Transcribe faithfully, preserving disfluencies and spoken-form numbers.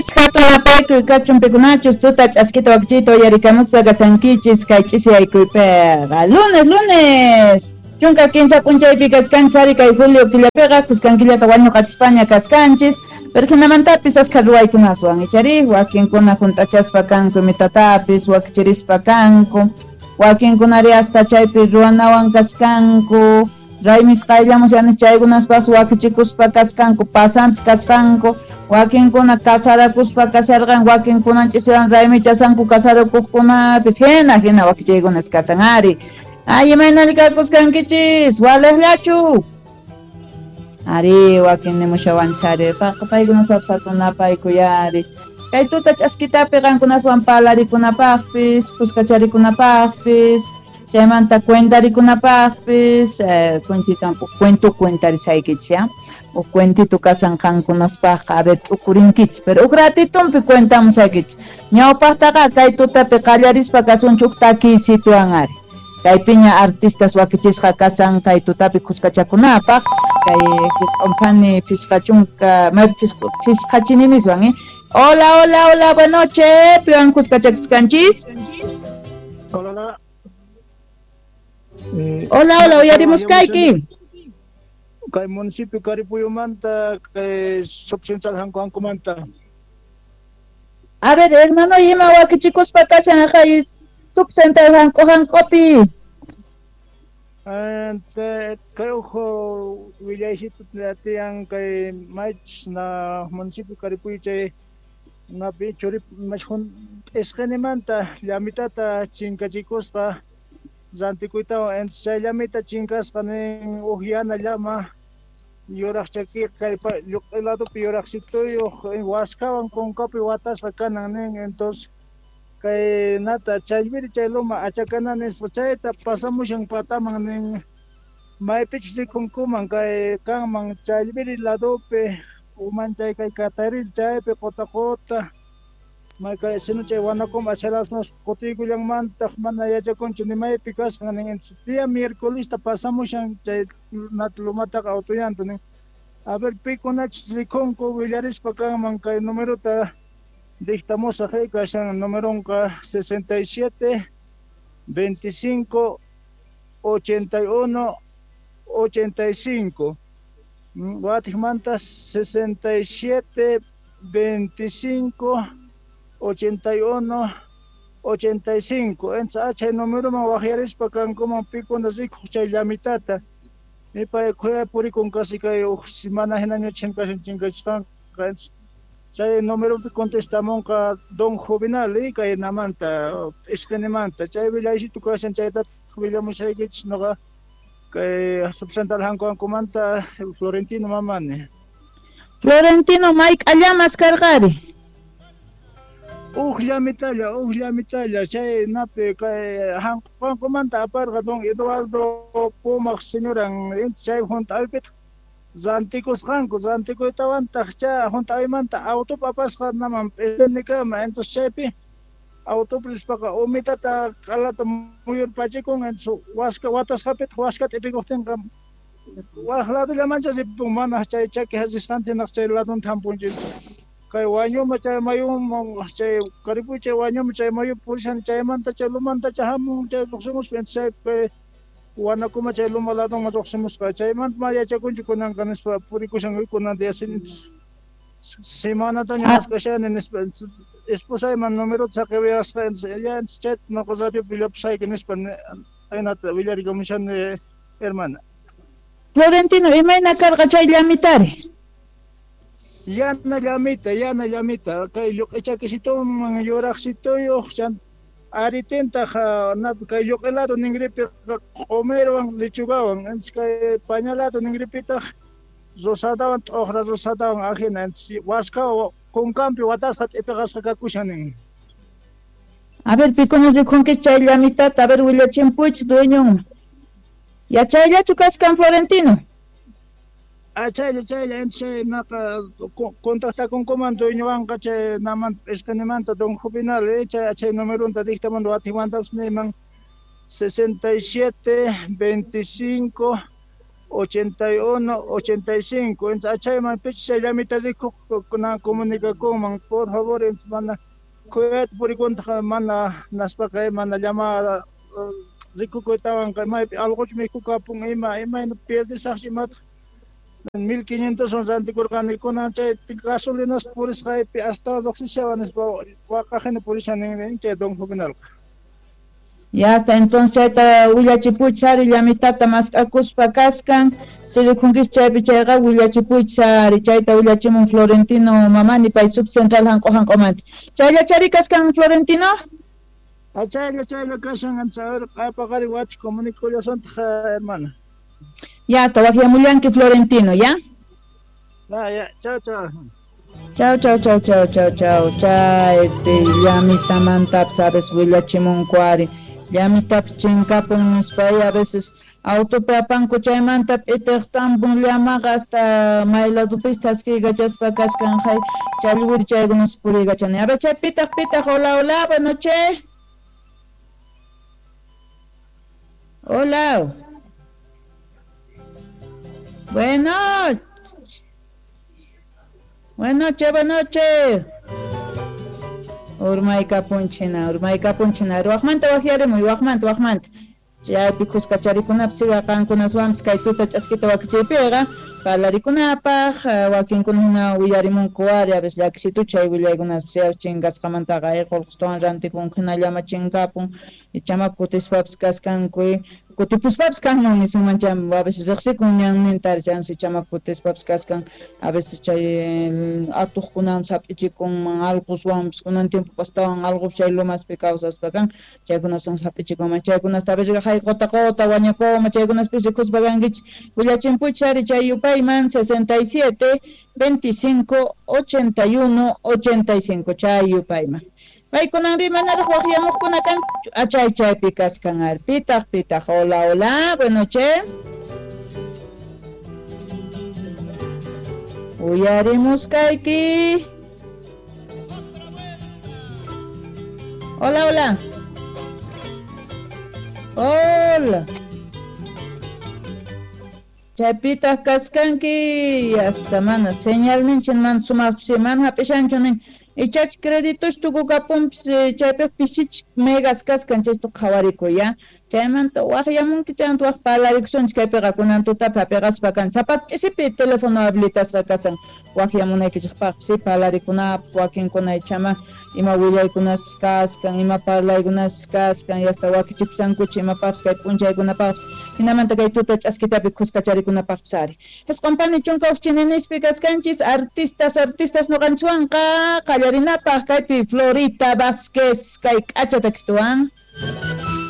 Katuapayku kachunpikunachus tuta ch'askita wakchito yarikamuspa kasankichis kay ch'isi yaykuypiqa lunes lunes chunka quince punchaypi kaskanchis ari kay julio killapiqa kuskan killata wañuqachispaña kaskanchis pergenamantapis askha ruwaykunaswan ichari wakinkuna hunt'achaspa kanku mitatapis wakchirispa kanku wakinkunari hasta chaypi ruwanawan kaskanku raymis qayllamus yanis chaykunaspas wakichikuspa kaskanku pasantes kaskanku wakinkuna kasarakuspa kasarqan wakinkunanchisiwan raymi chasanku kasarakuqkunapis hina hina wakichaykunas kasan ari ay imaynari karkuskankichis waleqllachu ari wakin nimushawanchis ari paykunas wapsakunapaykuy kay tuta ch'askitapi qankunaswan palarikunapaqpis puskacharikunapaqpis chaymanta cuentarikunapaqpis eh, cuentitampu cuento cuentarisaykichis ya o cuentito kasan qankunaspaqa a ver t'ukurinkichis pero uk ratitumpi cuentamusaykichis ñawpaqtaqa kay tutapi qallarispa kasunchis uk takisituwan ari kaypiña artistas wakichisqa kasan kay tutapi qusqachakunapaq kay fisqunpani fisqachunka may fisqachininiswan eh hola hola hola buenas noches piwan qusqachakiskanchis hola hola Eh, hola, hola, uyarimuskayki. Kay municipio Caripuyumanta, kay subcentral Hankuankumanta. A ver, hermano, yima wakichikuspa kasan kay subcentral Hanku Hankopi. Ante kayo ko wilayisito tiang kay match na municipio Caripuy chay na pichurip machun eskenimanta llamitata chinkachikuspa Zantikuita en Sayamita chinkas kaning uhiana llama yorak chaki kay lado piorak sitoyo waskawan con copy watas kanan entonces kay nata chaybiri chayluma achakanan es chayta pasamos ang patamang ning may pitch di kungkuman kay kamang chaybiri lado pe umantay kay kataril chay pe kota kota may kay sino chay wanakom achalas nos kotigo yang mantak manaya kon chunimay pikas nganing dia miércoles ta pasamos ang chay natlumatak autoyan tuning a ver pico na chlikon ko willaris pakamang kay numero ta dictamos a kay kasang numero ka sesenta y siete veinticinco ochenta y uno ochenta y cinco watik mantas sesenta y siete veinticinco ochenta y uno ochenta y cinco en sa chay número ma wajiaris pakan como pico na zik chay llamitata ni pa kuya puri con casi kay semana hinanyo chinkas chinkas kan chay número pi contestamos ka don Juvenal y kay namanta eskenemanta chay bilay si tu kasan chay tat bilay mo say gits no ka kay subcentral Hankuan kumanta Florentino mamane Florentino Mike allamas kargari Ujla mitalla, ujla mitalla, chay nape kay Hankuan kumanta apar katong Eduardo Pumax señorang chay junta alpit zantikos hanko zantiko itawan takcha junta aymanta auto papas ka naman etenika ma entos chaypi auto plis paka umitata kalata muyur pachikong enso waska watas kapit waska tipikokten kam wahlado lamancha si pumana chay chaki hasistante nak chay ladon tampunjil kay wanyo machay mayo chay karibu chay wanyo machay mayo pulisan chay manta chay lumanta chay hamong chay luksumos pensay kay wana ko machay lumaladong matoksimos ka chay mant maya chay kunchi kunang kanis pa puri ko siyang kunan diasin semana to niya ka siya nenes esposa man numero sa kawiyas ka yan chat na ko sa tiyo pilap sa kinis pa ay nat wilari komisyon hermana Florentino imay nakarka chay llamitari Yana llamita, yana llamita, kay luk echa que si to mga yorak si to yo chan aritenta ha na kay luk elado ningripi komero ang lechugawan ans kay pañalado ningripita rosadawan ohra rosadawan akin ans waska con cambio watas hat epegas ka kushanin A ver piconos de con que chay llamita a ver William Chimpuch dueño ya chay ya chukaskan Florentino Achay, achay, achay, naka contacta con comando y no chay naman escanimanta don Juvenal, achay, achay número un dictamen do atimantas neman sesenta y siete veinticinco ochenta y uno, ochenta y cinco. Entonces, achayman picha llamita rico con comunicación, por favor, mana cuidado por contra mana naspaka mana llamada rico que estaban que mai algo me kupung ima ima no pierde saximat mil quinientos son anticorgánico con anche gasolinas por escape hasta doxisabanes ba wakajene por isanen que don juvenal. Ya hasta entonces chayta willachipuchari llamitata masq'akuspa kaskan sirikhunkis chaypi chayqa willachipuchari chayta willachimun Florentino mamani pay subcentral hanq'o hanq'omanti chayllachari kaskan Florentino achaylla chaylla kashan ansaur qapaqari wach comunicación hermana ya hasta wajiamullanki Florentino ya ya ya chao chao chao chao chao chao chao chao chaypi llamitamantap sabes willachimunkuari llamitap chinkapun nispay a veces autopapanku chaymantap itiqtampun llamaqa hasta mayladupis taskiyqa chaspa kaskan hay challwir chaykunas puriykachani a ver chay pitaq pitaq hola hola buenas noches hola bueno buenas noches buenas noches Urmayka punchina, urmayka punchina. Ruaqmanta wajiarimuy, waqmanta, waqmanta. Chaypi kuskacharikunapiqa qankunaswanpis kay tuta ch'askita wakichaypiqa parlarikunapaq wakinkunahina willarimunkuwari a veces llakisitu chay willaykunaspis yaw chinqasqamantaqa ayqurqustawan rantikunku hina llama chinkapun ichama kutispapas kaskankuy kutipuspapas kanman nisqanmancha a veces riqsikun ñannintari chansi chama kutispapas kaskan a veces chay atuqkunawan sapichikunman alquswanpis kunan tiempopas tawan alqus chay lumaspi kawsaspa kan chaykunasan sapichikunman chaykunasta a veces hayk'uta quta wañukunman chaykunaspis rikuspa kankichik willachimpuchari chay yupayman sesenta y siete, veinticinco, ochenta y uno, ochenta y cinco chay yupayman paykunan rimanaraq waqyamuqkuna kan achay chaypi kaskan ar pitaq pitaq hola hola buenas noches uyarimuskayki hola hola hola chaypitaq kaskanki hasta mana señal ninchin man sumaq man hapishanchunin ichach créditos tukukapunpis chaypi pisich megas kaskan chaysto qhawarikuya chaymanta waqyamunki chaymanta waq parlarikushanchik kaypiqa kunan tutapi apiqaspa kan zapat ch'isipi teléfono habilitasqa kasan waqyamunaykichikpaqpis si parlarikunapi wakinkuna ichama ima willaykunaspis kaskan ima parlaykunaspis kaskan yasta wakichikusankuchik imapaqpis kay p'unchaykunapaqpis hinamanta kay tuta ch'askitapi kuskacharikunapaqpis ari hisqunpani chunka uchininispi kaskanchis artistas artistas nuqanchikwanqa qallarinapaq kaypi Florita Vázquez kay k'achata kistuwan